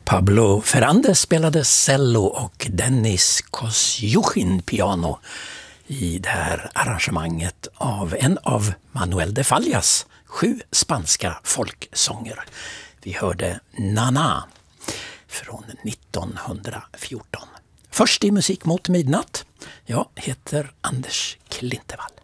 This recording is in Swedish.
Pablo Ferrandes spelade cello och Dennis Kosjuchin piano i det här arrangemanget av en av Manuel de Fallas 7 spanska folksånger. Vi hörde Nana från 1914. Först i Musik mot midnatt. Jag heter Anders Klintevall.